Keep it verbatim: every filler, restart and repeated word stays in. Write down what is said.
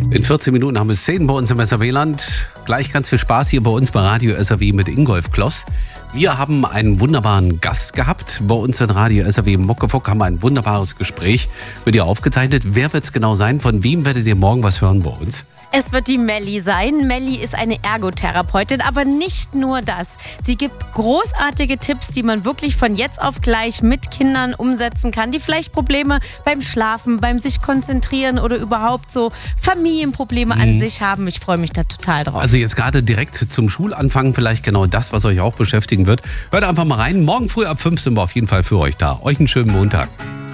In vierzehn Minuten haben wir Szenen bei uns im S R W-Land. Gleich ganz viel Spaß hier bei uns bei Radio S R W mit Ingolf Kloss. Wir haben einen wunderbaren Gast gehabt. Bei uns in Radio S R W im Muckefuck haben wir ein wunderbares Gespräch mit ihr aufgezeichnet. Wer wird es genau sein? Von wem werdet ihr morgen was hören bei uns? Es wird die Melli sein. Melli ist eine Ergotherapeutin, aber nicht nur das. Sie gibt großartige Tipps, die man wirklich von jetzt auf gleich mit Kindern umsetzen kann, die vielleicht Probleme beim Schlafen, beim sich konzentrieren oder überhaupt so Familienprobleme mhm. an sich haben. Ich freue mich da total drauf. Also jetzt gerade direkt zum Schulanfang vielleicht genau das, was euch auch beschäftigen wird. Hört einfach mal rein. Morgen früh ab fünf sind wir auf jeden Fall für euch da. Euch einen schönen Montag.